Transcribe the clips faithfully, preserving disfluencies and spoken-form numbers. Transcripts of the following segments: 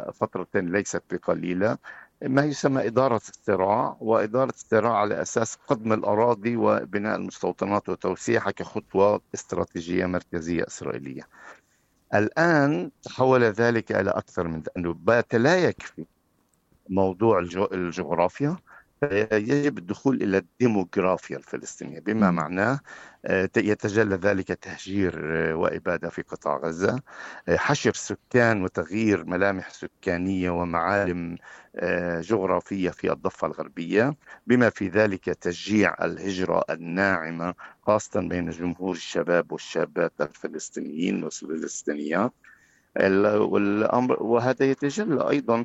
فترة ليست بقليلة، ما يسمى إدارة الصراع، وإدارة الصراع على أساس قضم الأراضي وبناء المستوطنات وتوسيعها كخطوة استراتيجية مركزية إسرائيلية. الآن تحول ذلك إلى أكثر من أنه بات لا يكفي موضوع الجو- الجغرافيا، يجب الدخول إلى الديموغرافيا الفلسطينية، بما مم. معناه آه، يتجلى ذلك تهجير آه، وإبادة في قطاع غزة، آه، حشر سكان وتغيير ملامح سكانية ومعالم آه، جغرافية في الضفة الغربية، بما في ذلك تشجيع الهجرة الناعمة خاصة بين جمهور الشباب والشابات الفلسطينيين والفلسطينيات. ال- والأمر وهذا يتجلى أيضا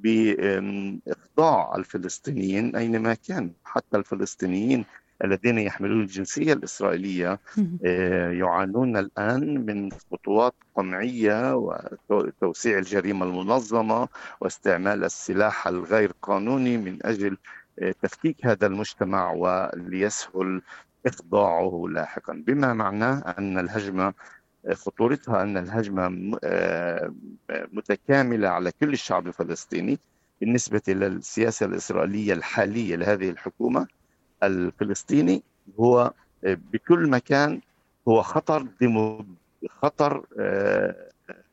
بإخضاع الفلسطينيين أينما كانوا، حتى الفلسطينيين الذين يحملون الجنسية الإسرائيلية مم. آه، يعانون الآن من خطوات قمعية وتوسيع الجريمة المنظمة واستعمال السلاح الغير قانوني من أجل آه، تفكيك هذا المجتمع وليسهل إخضاعه لاحقا، بما معناه أن الهجمة خطورتها أن الهجمة آه، متكاملة على كل الشعب الفلسطيني. بالنسبة للسياسة الإسرائيلية الحالية لهذه الحكومة، الفلسطيني هو آه، بكل مكان هو خطر ديمو خطر آه،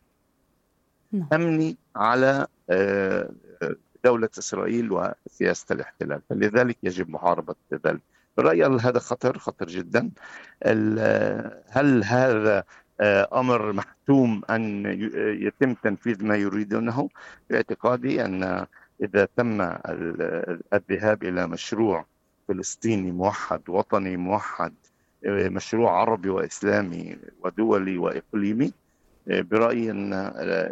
نعم. أمني على آه، دولة إسرائيل وسياسة الاحتلال، فلذلك يجب محاربة ذلك. برأيي هذا خطر خطر جدا. ال- هل هذا آه، أمر محتوم أن ي- يتم تنفيذ ما يريدونه؟ باعتقادي أن إذا تم ال- الذهاب إلى مشروع فلسطيني موحد وطني موحد، آه، مشروع عربي وإسلامي ودولي وإقليمي، آه، برأيي أن آه،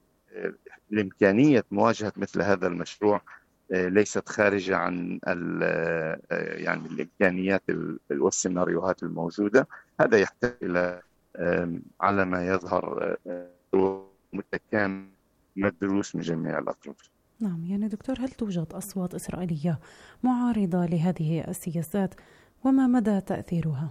الإمكانية مواجهة مثل هذا المشروع آه، ليست خارجة عن ال- آه، يعني الإمكانيات ال- والسيناريوهات الموجودة. هذا يحتاج إلى آم، على ما يظهر آه، متكامل مدروس من جميع الأطراف. نعم، يعني دكتور، هل توجد أصوات إسرائيلية معارضة لهذه السياسات، وما مدى تأثيرها؟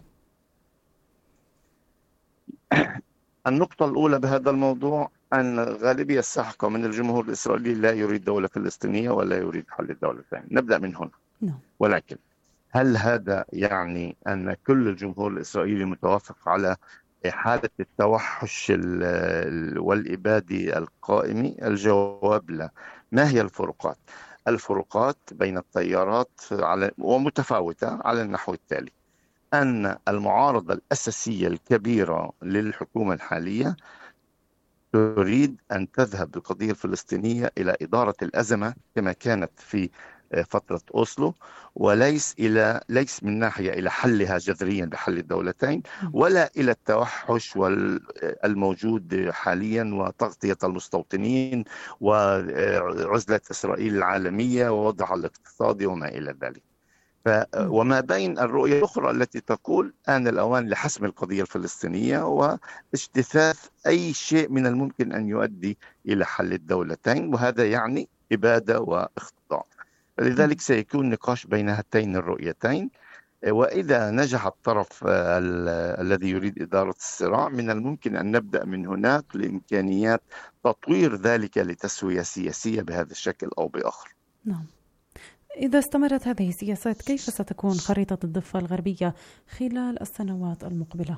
النقطة الأولى بهذا الموضوع أن الغالبية الساحقة من الجمهور الإسرائيلي لا يريد دولة فلسطينية ولا يريد حل الدولتين. نبدأ من هنا. نعم. ولكن هل هذا يعني أن كل الجمهور الإسرائيلي متوافق على حالة التوحش ال- ال- والإبادة القائم؟ الجواب لا. ما هي الفروقات؟ الفروقات بين التيارات على ومتفاوتة على النحو التالي: أن المعارضة الأساسية الكبيرة للحكومة الحالية تريد أن تذهب بالقضية الفلسطينية إلى إدارة الأزمة كما كانت في فترة أوسلو، وليس إلى ليس من ناحية إلى حلها جذريا بحل الدولتين، مم. ولا إلى التوحش الموجود حاليا وتغطية المستوطنين وعزلة إسرائيل العالمية ووضعها الاقتصادي وما إلى ذلك. ف مم. وما بين الرؤية الأخرى التي تقول آن الأوان لحسم القضية الفلسطينية واجتثاث أي شيء من الممكن أن يؤدي إلى حل الدولتين، وهذا يعني إبادة واخضاع. مم. لذلك سيكون نقاش بين هاتين الرؤيتين، وإذا نجح الطرف ال- الذي يريد إدارة الصراع من الممكن أن نبدأ من هناك لإمكانيات تطوير ذلك لتسوية سياسية بهذا الشكل أو بآخر. نعم. إذا استمرت هذه السياسات، كيف ستكون خريطة الضفة الغربية خلال السنوات المقبلة؟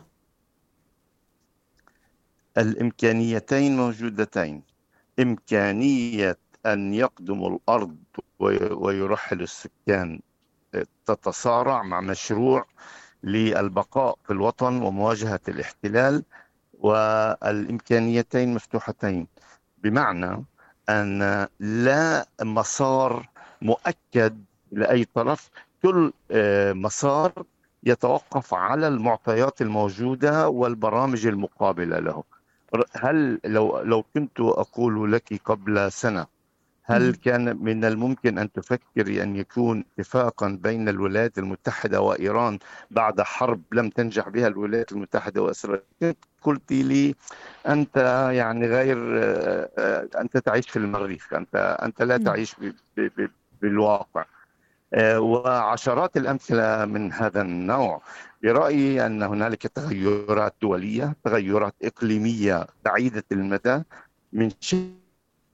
الإمكانيتين موجودتين: إمكانية أن يقدموا الأرض وي- ويرحل السكان تتصارع مع مشروع للبقاء في الوطن ومواجهة الاحتلال، والإمكانيتين مفتوحتين، بمعنى أن لا مسار مؤكد لأي طرف. كل آه، مسار يتوقف على المعطيات الموجودة والبرامج المقابلة له. هل لو لو كنت أقول لك قبل سنة، هل مم. كان من الممكن أن تفكر أن يكون اتفاقا بين الولايات المتحدة وإيران بعد حرب لم تنجح بها الولايات المتحدة وإسرائيل؟ قلت لي أنت يعني غير آه، آه، أنت تعيش في المريخ، أنت أنت لا نعم. تعيش ب- ب- ب- بالواقع. آه، وعشرات الأمثلة من هذا النوع. برأيي أن هنالك تغيرات دولية، تغيرات إقليمية بعيدة المدى من شيء